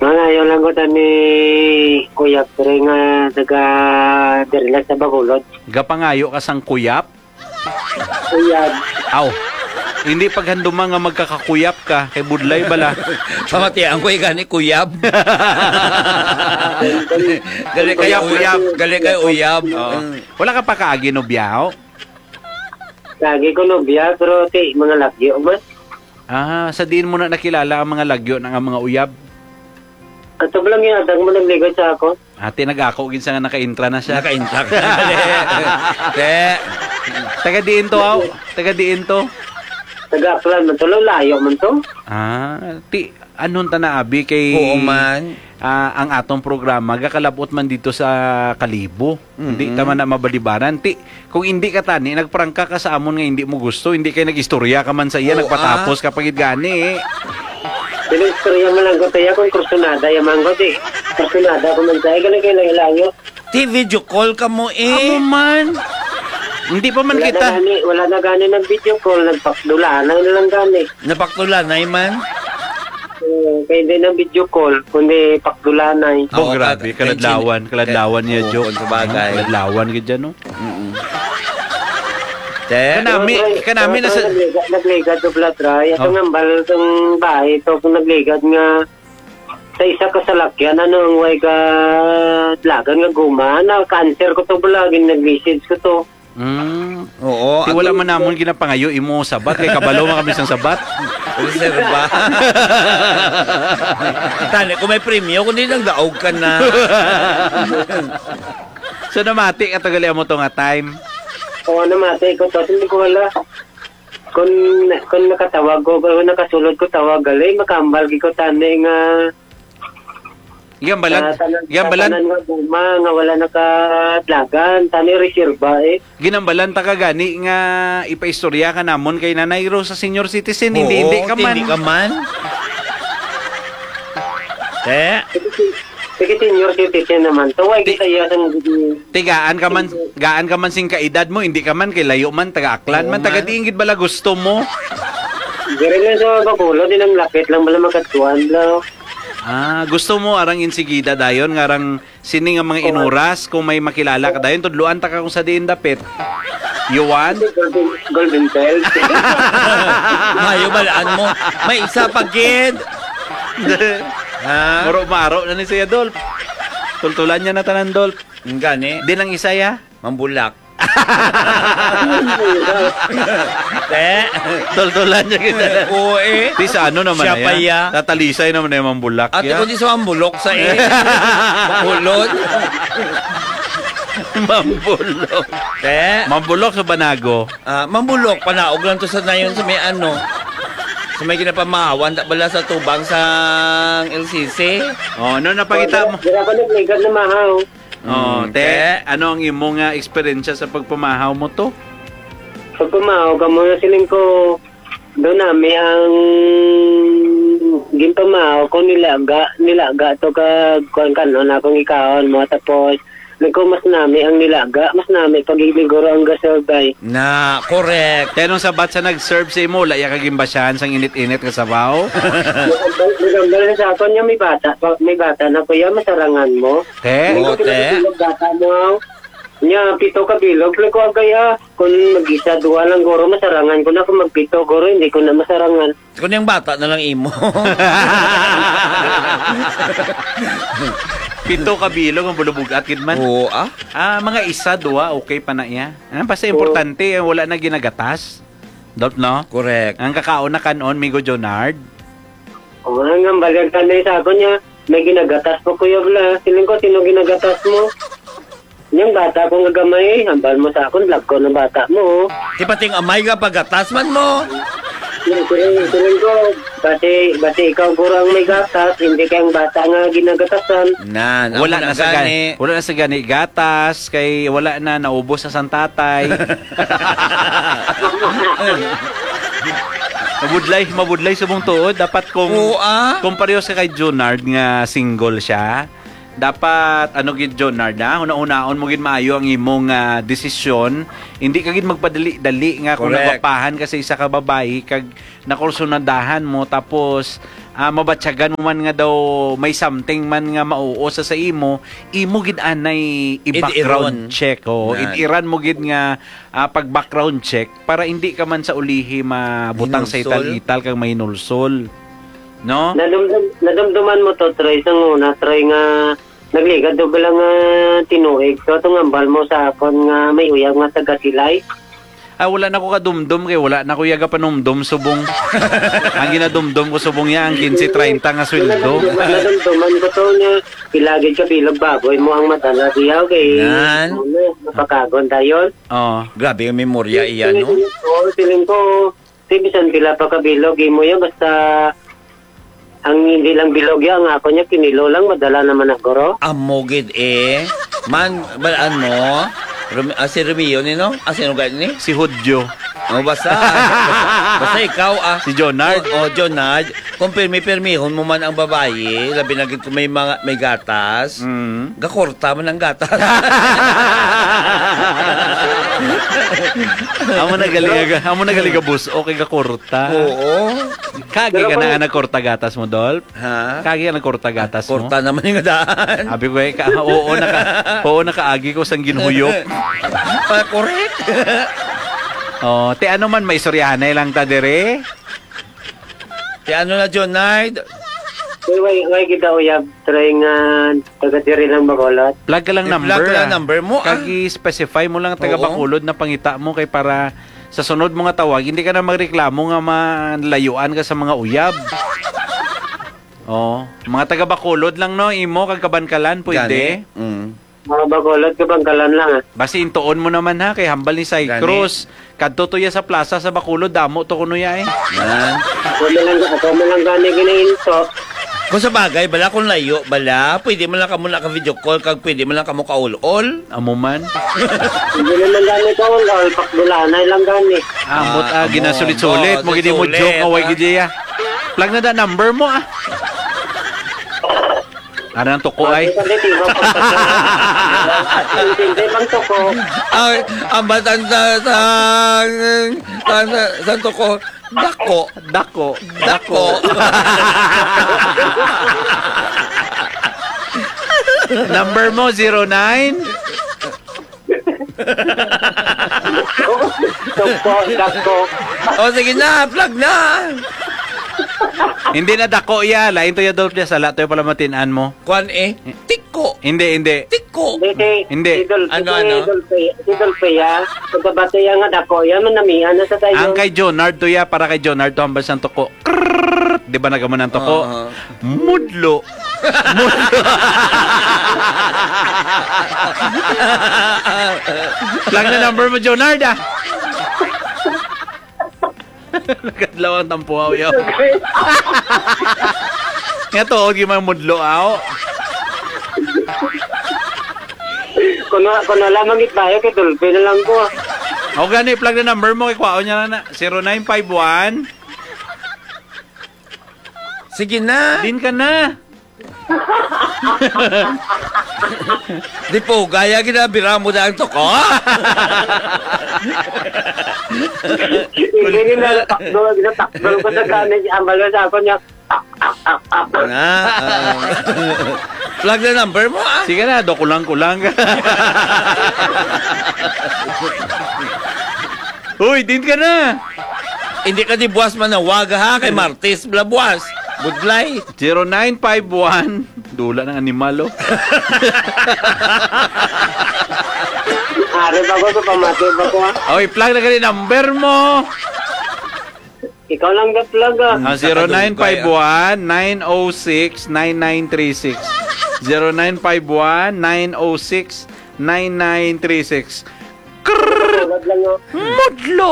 Ngayon lang ko ni Kuya pero nga taga-dirila sa Bacolod. Gapangayo ka sang kuyap? Kuya. Aw. Hindi paghanduma nga magkakakuyap ka kay budlay bala. Pamatian ko gani kuyab. Gali kayo uyab, gali kayo uyab. Wala ka pa kaagi no biyaw? Lagi ko nobya pero mga lagyo man. Sa diin mo na nakilala ang mga lagyo ng mga uyab? Ato ba lang yun, mo nagligot sa ako? Tinag-ako ginsa nga naka-intra na siya. Naka-intra ka na. Taga diin to, aw. Taga diin to. Taga-aklan man to, layo man to. Anong tanaabi kay... Oo man. Ang atong programa, gakalabot man dito sa Kalibo. Hindi tama na mabalibaran. Kung hindi ka tani, nagprangka ka sa amon nga hindi mo gusto, hindi kayo nag-istorya ka man sa iya, nagpatapos kapag gani Istorya man lang ko tayo kung kursunada yaman ko di. Kursunada ko man tayo, ganun kayo lang-ilayo. Video call ka mo Ano man? Hindi pa man kita. Wala na gani ng video call, nagpakdulanay na lang gani. Napakdulanay man? Kaya hindi ng video call, kundi pakdulanay. Grabe, kaladlawan niya, Joke. Kaladlawan ka dyan, no? Kanami na sa... Nagligad to Blatray. Ito nga bal itong bahay. Ito kung nagligad nga sa isa ka salakyan, ang way ka lagan nga guma. Cancer ko to bulagin, nag-message ko to. Oo. Wala man namon ginapangayo imo sabat kay kabalo man kami sang sabat. Reserva. Tani kung may premyo kundi nang daog ka na. So namati ka tagali mo to nga time. Oo, namati ko to. Hindi ko wala. Kung nakatawag ko, kung nakasulod ko tawag, galay, makambal ko tani nga Gambalan nga guma nga wala nakatlagan tani reserva ginambalan ta ka gani nga ipaistorya ka namon kay Nanay Rose sa senior citizen. Hindi ka man sige senior citizen naman to why kita yasan gaan ka man sing kaedad mo, hindi ka man kay layo man taga-aklan man taga diingid bala gusto mo dire lang sa Bacolod din ang lapit lang bala makatuan lang. Gusto mo arang insigida dayon ngarang sini nga mga inuras kung may makilala ka dayon tudluan ta ka kung sa diin dapit. You want? Golden belt. Mayo balaan mo. May isa pa gid. Maro na ni siya Dolph. Tultulan niya na tanan Dolph. Gani. Di lang isa ya. Mambulak. Tultulan niya kita. Oo Di sa ano naman siya na yan. Tatalisay naman na yung mambulak. At kung di sa mambulok sa Bacolod. Mambulok. Mambulok sa Banago. Mambulok. Panaog lang to sa nayon sa may ano. Sa may ginapamahawan. Bala sa tubang sa LCC. Ano napakita mo? Dira pa nagligad na mahaw. Ano ang imong eksperyensya sa pagpamahaw mo to? Pag pumahaw ka muna siling ko doon namin ang gimpamahaw ko nilaga to ka kanon akong ikahon mo tapos nagkumas nami ang nilaga, mas nami pagigliguro ang gasolbay. Na, correct. Tenong sabat sa nag-serve sa imo, laya ka gimbasyahan sang init-init ka sabaw? Nagambal na sa ako niya may bata na kuya, masarangan mo. Bata mo, niya, pito ka bilog, ko agaya. Kung mag-isa, duwa lang goro, masarangan ko na. Kung magpito goro, hindi ko na masarangan. Kung yung bata na lang imo. Pito ka bilog ang bulubugat kid man. Oo mga isa duwa okay pa na iya. Basta importante wala na ginagatas. Dot no? Correct. Ang kakaon na kanon Migo Jonard. Hanggang balag ka na sa ako niya. May ginagatas po kuya Bla. Siling ko sino ginagatas mo? Yung bata kong gagamay, hambal mo sa akin, vlog ko ng bata mo. Di pating amay ka pagatas man mo. Siling ko, bati ikaw kurang may gatas, hindi kayang bata nga ginagatasan. Wala na sa gani gatas, kay wala na naubos sa santatay. Mabudlay sa mong tuod. Dapat kung pareho sa kay Jonard nga single siya, dapat gid Jonard una-unaon mo gid maayo ang imong desisyon, hindi ka gid magpadali-dali nga kung nagpapahan ka sa isa ka babae kag nakursunadahan mo tapos mabatsagan mo man nga daw may something man nga mauo sa imo gid anay i-background check id-iran mo gid nga pag-background check para hindi ka man sa ulihi mabutang sa ital-ital kang may nulsol. No? Nadumduman mo to, Troy, sa una, Troy, nga nagligad do bilang tinuig. So, itong ambal mo sa akon nga may uyag nga taga-silay. Wala na ko kadumdum kay wala na ko yaga panumdum subong. Ang ginadumdum ko subong niya ang 15-30 nga sweldo. Nadumduman ko to niya pilagid ka bilog baboy mo ang mata na diyaw kay mapakagon tayo. Grabe ang memorya iyan, no? Piling ko bisan pila pa ka bilog mo yan basta ang hindi lang bilog yan ang ako niya kinilo lang madala naman ako. Amogid man balaan mo. Si Romeo ni no? Sino ni? Si Hudyo. Basta ikaw si Jonard. Jonard. Kung permihon mo man ang babae, labi na kung may gatas, gakorta man ang gatas. Amo nagaliga bus, okay gakorta. Oo. Kagi ka na nagkorta gatas mo, Dolph? Ha? Kagi ka nagkorta gatas mo? Korta naman yung daan. Abi ko oo nakaagi ko sang ginhuyok. Correct. Ti ano man may istoryahanay lang ta dire? Ti ano na Jonard? Way kita uyab try nga taga diri lang Bacolod. Plug ka lang number. Plug lang number mo. Kagi specify mo lang taga Bacolod na pangita mo kay para sa sunod mo nga tawag hindi ka na magreklamo nga malayuan ka sa mga uyab. Mga taga Bacolod lang no imo kag Kabankalan pwede. Mga Bacolod Kabangkalan lang Basi intuon mo naman ha kay hambal ni Cycross. Kadto to ya sa plaza sa Bacolod damo to kuno ya Ako mo lang gani ginahinto. Kung sa bagay, bala kung layo, pwede mo lang ka muna ka video call, kag pwede mo lang ka mo kaul-ol. Amo man. Hindi naman gani kaul-ol, pakdulanay lang gani. Amot ginasulit-sulit, mo gini mo joke, away gidi ya. Plug na number mo Ano ang tuko ay? Hindi bang tuko? Ang batan sa tuko, Dako. Number mo, 09? Dako. Sige na, plug na. Hindi na dako ya, lain to ya Dolph ya sala to pala matinan mo. Kuan tiko. Hindi. Tiko. Hindi. Ano? Idol ya. Pagkabate ya nga dako ya manamihan na sa tayo. Ang kay Jonard to ya para kay Jonard to hambal sang toko. Di ba nagaman ang toko? Mudlo. Lang na number mo Jonard Nakadlaw ang tampuaw yaw. Nga to, huwag yung mudlo aw. Kung lamang itbayo, kay Dolphy na lang ko. O gani, plug na number mo, ikwao niya na 0951. Sige na. Din ka na. Di po, gaya ginabira mo na ang toko. Hindi na takdo ko sa kanin. Ambal sa ako niya. Plug na number mo Sige na, kulang-kulang. Uy, din ka na. Hindi ka di buwas manawag ha kay Martes Blabuas. Budlay. 0951. Dula ng animal Ari ba ko sa pamati ba ko Oy, plug na ka number mo. Ikaw lang ga-plug 0951-906-9936 0951-906-9936 Mudlo!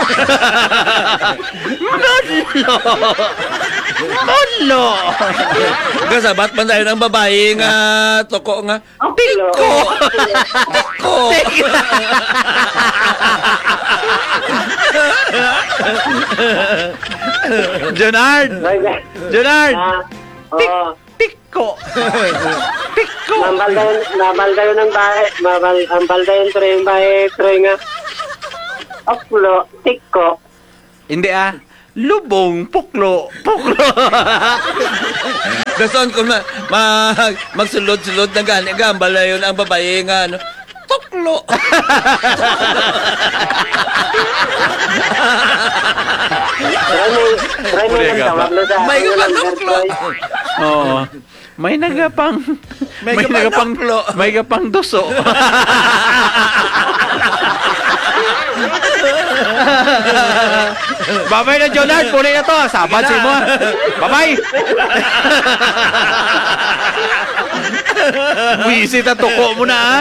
Mudlo! Kasabat man tayo ng babae nga toko nga tiko! Jonard! Tiko! Mambal tayo ng bahay. Mambal tayo ng bahay. Troy nga. Oklo, tiko. Hindi Lubong, puklo. Gason ko magsulod-sulod na gani gambala yun ang babae nga ano. Tuklo. Try mo ng tawag na sa May ano lang, tuklo. Gertrude. Oo. May nagapang may gapang duso. Babay na Jonard, punin na to. Sabat si mo. Babay. Wisit at tuko mo na, ha?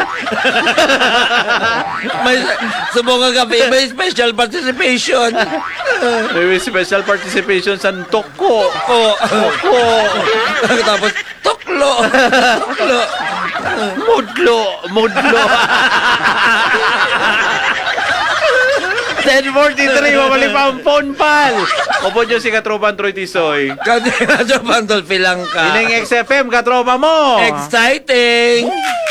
May subong nga gabi, may special participation. May special participation sa tuko. Tuko. Tapos, tuklo. Mudlo. 10:43, mabalik pa ang phone pal. Opo nyo si Katropan Troy Tisoy. Kasi nga sa Pandolfi lang ka. Ining XFM, katropa mo. Exciting!